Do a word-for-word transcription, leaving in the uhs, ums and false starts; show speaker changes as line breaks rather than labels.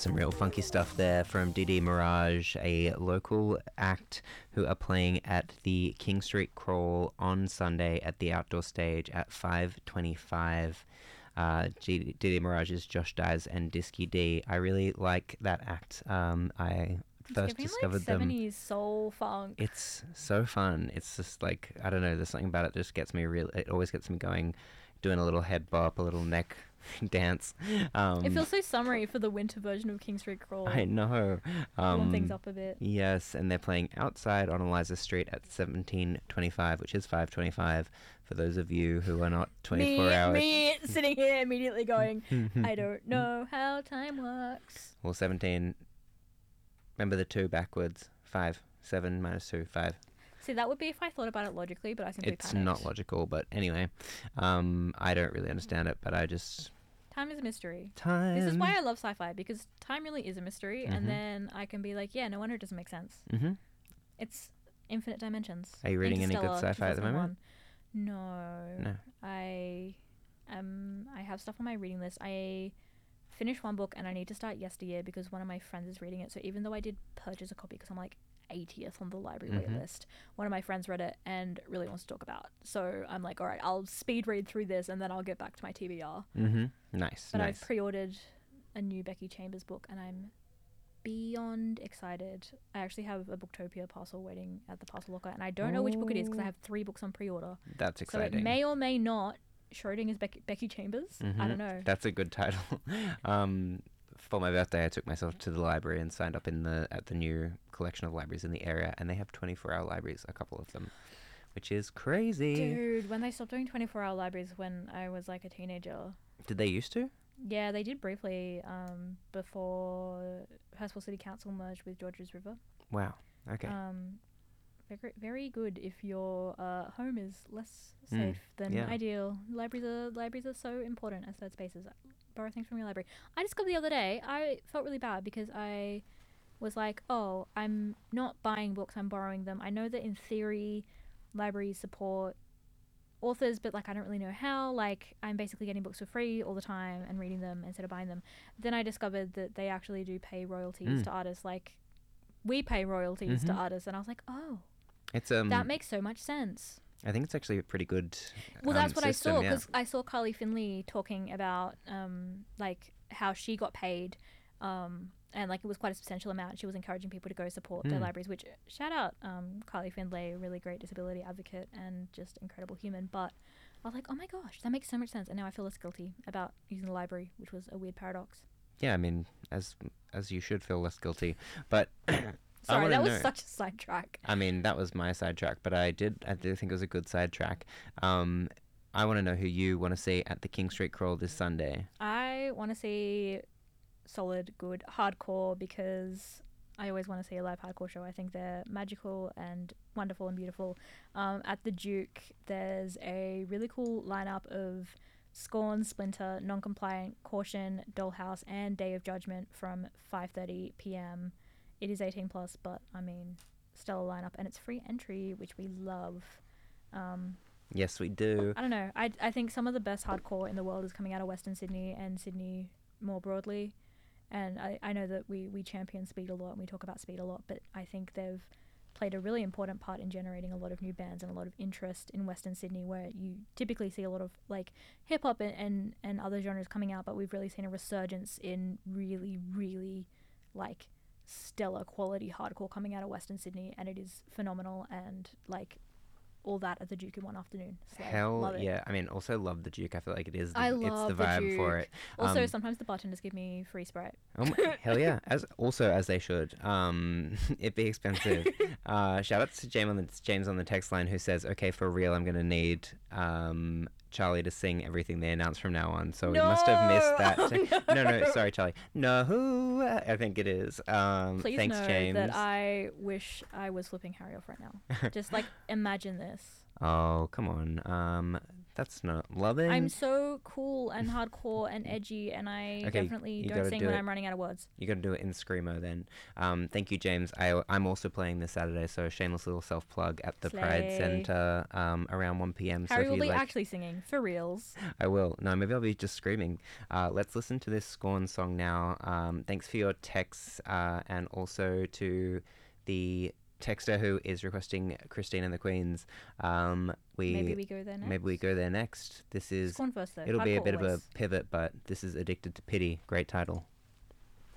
some real funky stuff there from Didi Mirage, a local act who are playing at the King Street Crawl on Sunday at the outdoor stage at five twenty-five. Uh, G- Didi Mirage is Josh Daz and Disky D. I really like that act. Um, I first
it's
discovered
like
them.
seventies soul funk.
It's so fun. It's just like, I don't know, there's something about it that just gets me real. It always gets me going, doing a little head bop, a little neck dance. Um,
it feels so summery for the winter version of King Street Crawl.
I know. Um,
Warm things up a bit.
Yes, and they're playing outside on Eliza Street at seventeen twenty-five, which is five twenty-five for those of you who are not twenty-four
me,
hours.
Me sitting here immediately going, I don't know how time works.
Well, seventeen. Remember the two backwards. Five. Seven minus two. Five.
See, that would be if I thought about it logically, but I simply
It's
panicked.
not logical, but anyway. Um, I don't really understand it, but I just...
Time is a mystery.
Time.
This is why I love sci-fi, because time really is a mystery,
Mm-hmm.
and then I can be like, yeah, no wonder it doesn't make sense.
Mm-hmm.
It's infinite dimensions.
Are you reading any good
Interstellar,
sci-fi at the
two thousand one.
moment?
No.
No.
I um I have stuff on my reading list. I finished one book and I need to start Yesteryear because one of my friends is reading it. So even though I did purchase a copy because I'm like eightieth on the library
Mm-hmm.
wait list, one of my friends read it and really wants to talk about. So I'm like, all right, I'll speed read through this and then I'll get back to my T B R.
Mm-hmm. Nice,
But
nice.
I've pre-ordered a new Becky Chambers book and I'm beyond excited. I actually have a Booktopia parcel waiting at the parcel locker and I don't know which book it is because I have three books on pre-order.
That's
So
exciting.
it may or may not Schrodinger's Becky, Becky Chambers.
Mhm.
I don't know.
That's a good title. um, for my birthday, I took myself to the library and signed up in the at the new collection of libraries in the area, and they have twenty-four hour libraries, a couple of them, which is crazy.
Dude, when they stopped doing twenty-four hour libraries when I was like a teenager.
Did they used to?
Yeah, they did briefly um, before Hurstville City Council merged with Georges River.
Wow. Okay.
Um, very, very good if your uh, home is less
Mm,
safe than
yeah.
ideal. Libraries are libraries are so important as third spaces. Borrow things from your library. I discovered the other day, I felt really bad because I was like, oh, I'm not buying books, I'm borrowing them. I know that in theory, libraries support authors, but like I don't really know how. Like I'm basically getting books for free all the time and reading them instead of buying them. Then I discovered that they actually do pay royalties
Mm.
to artists. Like we pay royalties
Mhm.
to artists, and I was like, oh,
It's um.
that makes so much sense.
I think it's actually a pretty good.
Well,
um,
that's what
system,
I saw
yeah.
because I saw Carly Finley talking about um like how she got paid, um and like it was quite a substantial amount. She was encouraging people to go support their
Mm.
libraries. Which shout out um Carly Finley, really great disability advocate and just incredible human. But I was like, oh my gosh, that makes so much sense, and now I feel less guilty about using the library, which was a weird paradox.
Yeah, I mean, as as you should feel less guilty, but. I
Sorry,
wanna
that was
know-
such a sidetrack.
I mean, that was my sidetrack, but I did I did think it was a good sidetrack. Um, I want to know who you want to see at the King Street Crawl this Sunday.
I want to see solid, good hardcore because I always want to see a live hardcore show. I think they're magical and wonderful and beautiful. Um, at the Duke, there's a really cool lineup of Scorn, Splinter, Non-Compliant, Caution, Dollhouse, and Day of Judgment from five thirty p.m. It is eighteen plus, but I mean, stellar lineup, and it's free entry, which we love. Um,
Yes, we do.
I don't know. I I think some of the best hardcore in the world is coming out of Western Sydney and Sydney more broadly. And I, I know that we, we champion speed a lot and we talk about speed a lot, but I think they've played a really important part in generating a lot of new bands and a lot of interest in Western Sydney, where you typically see a lot of like hip hop and, and, and other genres coming out, but we've really seen a resurgence in really, really like stellar quality hardcore coming out of Western Sydney, and it is phenomenal, and like all that at the Duke in one afternoon. So
Hell
love it.
yeah. I mean, also love the Duke. I feel like it is the,
I
it's
love
the
the
vibe for
Duke.
it.
Also,
Um,
sometimes the bartenders give me free Sprite.
Oh my, hell yeah! As also as they should. Um, it be expensive. uh, shout out to James on the James on the text line who says, "Okay, for real, I'm gonna need um Charlie to sing everything they announce from now on." So we must have missed that.
No!
no, no, sorry, Charlie. No, I think it is. Um,
Please
thanks,
know
James.
that I wish I was flipping Harry off right now. Just like imagine this.
Oh, come on. Um, That's not loving.
I'm so cool and hardcore and edgy, and I
Okay,
definitely
you
don't
gotta
sing
do
when
it.
I'm running out of words.
You got to do it in Screamo then. Um, thank you, James. I, I'm also playing this Saturday, so shameless little self plug at the Pride
Slay.
Centre um, around one p.m.
Harry
so
will
if you
be
like,
actually singing for reals.
I will. No, maybe I'll be just screaming. Uh, let's listen to this Scorn song now. Um, thanks for your texts, uh, and also to the texter who is requesting Christine and the Queens. Um, we
Maybe we go there next.
maybe we go there next. This is.
Scorn first though.
It'll be a
Hardcore
bit of a
always.
pivot, but this is Addicted to Pity. Great title.